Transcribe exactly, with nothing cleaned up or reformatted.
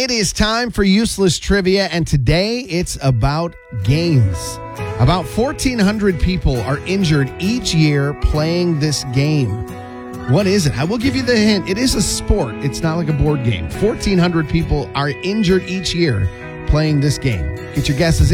It is time for Useless Trivia, and today it's about games. About fourteen hundred people are injured each year playing this game. What is it? I will give you the hint. It is a sport. It's not like a board game. fourteen hundred people are injured each year playing this game. Get your guesses in.